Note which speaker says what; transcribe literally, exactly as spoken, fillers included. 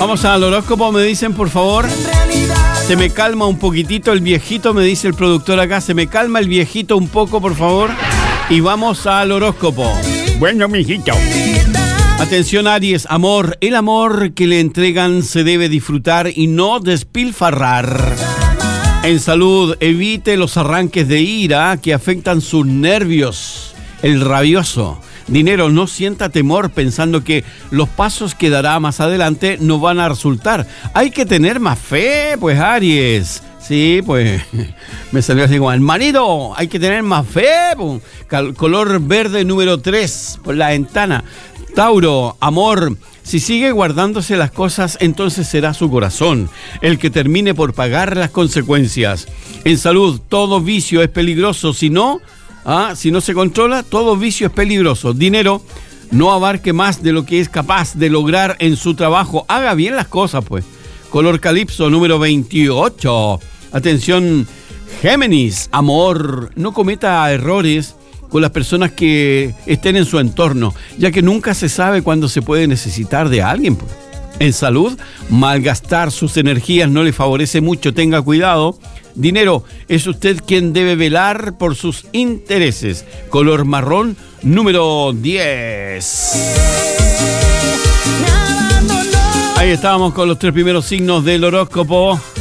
Speaker 1: Vamos al horóscopo, me dicen, por favor. Se me calma un poquitito el viejito, me dice el productor acá. Se me calma el viejito un poco, por favor. Y vamos al horóscopo.
Speaker 2: Bueno, mijito.
Speaker 1: Atención, Aries, amor. El amor que le entregan se debe disfrutar y no despilfarrar. En salud, evite los arranques de ira que afectan sus nervios. El rabioso. Dinero, no sienta temor pensando que los pasos que dará más adelante no van a resultar. Hay que tener más fe, pues, Aries. Sí, pues, me salió así como, marido, hay que tener más fe. Pues. Cal- color verde número tres, por la ventana. Tauro, amor, si sigue guardándose las cosas, entonces será su corazón el que termine por pagar las consecuencias. En salud, todo vicio es peligroso, si no... Ah, si no se controla, todo vicio es peligroso. Dinero, no abarque más de lo que es capaz de lograr en su trabajo. Haga bien las cosas, pues. Color calipso número veintiocho. Atención, Géminis, amor, no cometa errores con las personas que estén en su entorno, ya que nunca se sabe cuándo se puede necesitar de alguien, pues. En salud, malgastar sus energías no le favorece mucho, tenga cuidado. Dinero, es usted quien debe velar por sus intereses. Color marrón, número diez. Ahí estábamos con los tres primeros signos del horóscopo.